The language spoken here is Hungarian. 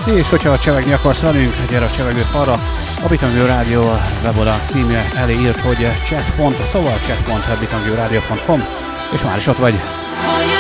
És hogyha csevegni akarsz velünk, gyere a csevegő falra. A Bitangő Rádió weboldal címje elé írt, hogy chat.com, szóval chat.bitangőradio.com, és már is ott vagy.